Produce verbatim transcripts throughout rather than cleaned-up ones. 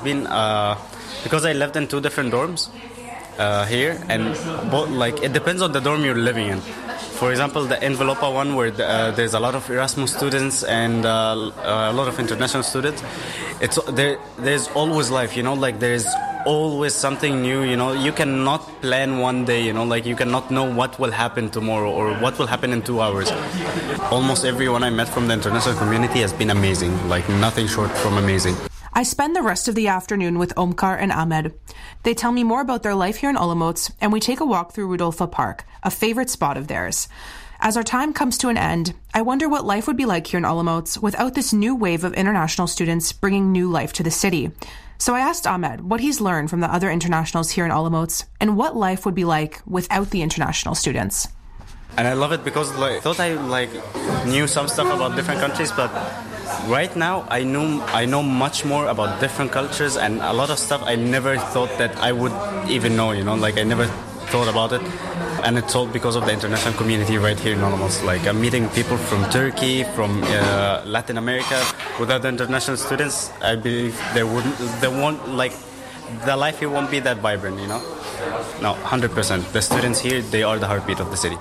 been uh, because I lived in two different dorms uh, here, and both, like it depends on the dorm you're living in. For example, the Envelopa one, where the, uh, there's a lot of Erasmus students and uh, a lot of international students. It's there. There's always life, you know. Like there's always something new, you know. You cannot plan one day, you know. Like you cannot know what will happen tomorrow or what will happen in two hours. Almost everyone I met from the international community has been amazing. Like nothing short from amazing. I spend the rest of the afternoon with Omkar and Ahmed. They tell me more about their life here in Olomouc, and we take a walk through Rudolfa Park, a favorite spot of theirs. As our time comes to an end, I wonder what life would be like here in Olomouc without this new wave of international students bringing new life to the city. So I asked Ahmed what he's learned from the other internationals here in Olomouc and what life would be like without the international students. And I love it because like, I thought I like knew some stuff about different countries, but right now I know I know much more about different cultures and a lot of stuff I never thought that I would even know, you know, like I never thought about it. And it's all because of the international community right here in Olomouc. Like I'm meeting people from Turkey, from uh, Latin America. Without the international students, I believe there wouldn't, there won't, like, the life here won't be that vibrant, you know? No, one hundred percent. The students here, they are the heartbeat of the city.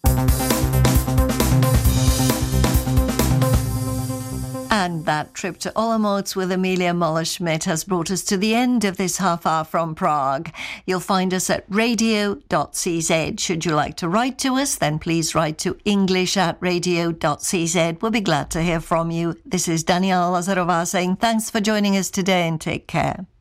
And that trip to Olomouc with Amelia Muller-Schmidt has brought us to the end of this half hour from Prague. You'll find us at radio dot c z. Should you like to write to us, then please write to english at radio dot c z. We'll be glad to hear from you. This is Daniela Lazarova saying thanks for joining us today and take care.